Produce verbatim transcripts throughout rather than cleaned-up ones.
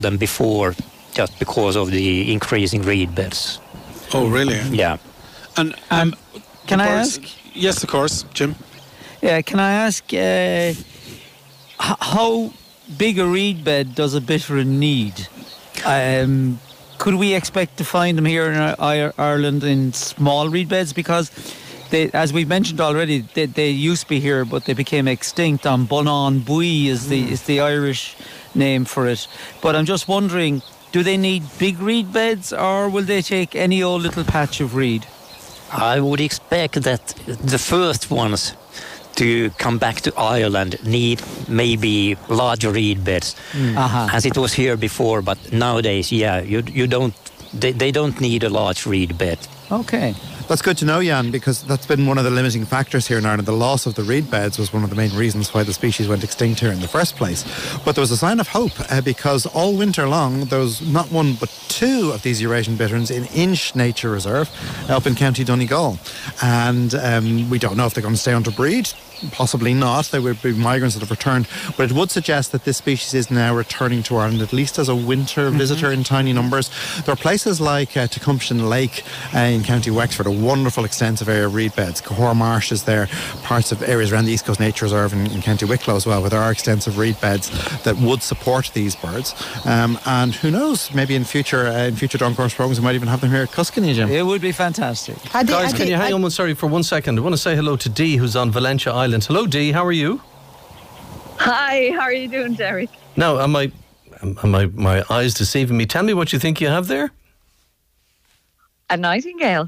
than before, just because of the increasing reed beds. Oh, really? Yeah. And um, can I birds- ask? Yes, of course, Jim. Yeah, can I ask uh, h- how big a reed bed does a bittern need? Um, could we expect to find them here in I- Ireland in small reed beds? Because, they, as we've mentioned already, they, they used to be here, but they became extinct. On Bonan Bui is the is the Irish name for it. But I'm just wondering, do they need big reed beds, or will they take any old little patch of reed? I would expect that the first ones to come back to Ireland need maybe larger reed beds, Uh-huh. as it was here before. But nowadays, yeah, you you don't they, they don't need a large reed bed. Okay. That's good to know, Jan, because that's been one of the limiting factors here in Ireland. The loss of the reed beds was one of the main reasons why the species went extinct here in the first place. But there was a sign of hope uh, because all winter long there was not one but two of these Eurasian bitterns in Inch Nature Reserve up in County Donegal. And um, we don't know if they're going to stay under breed. Possibly not. They would be migrants that have returned. But it would suggest that this species is now returning to Ireland, at least as a winter mm-hmm. visitor in tiny numbers. There are places like uh, Tecumseh Lake uh, in County Wexford, a wonderful extensive area of reed beds. Cahor Marsh is there, parts of areas around the East Coast Nature Reserve in, in County Wicklow as well, where there are extensive reed beds that would support these birds. Um, and who knows, maybe in future uh, in future Dawn Course programmes we might even have them here at Cuscany, Jim. It would be fantastic. Had they- Guys, had can they- you hang had- on one, sorry, for one second? I want to say hello to Dee, who's on Valentia Island. Hello, Dee. How are you? Hi, how are you doing, Derek? Now, am I, am am I, my eyes deceiving me? Tell me what you think you have there. A nightingale.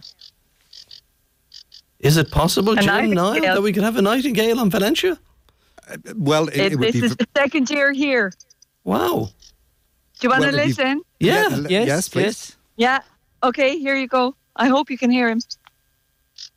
Is it possible, A Jim, nightingale. Niall, that we could have a nightingale on Valentia? Well, it, It, it would this be... is the second year here. Wow. Do you want Well, to if you- listen? Yeah. l- Yes, yes, please. yes. Yeah. Okay, here you go. I hope you can hear him.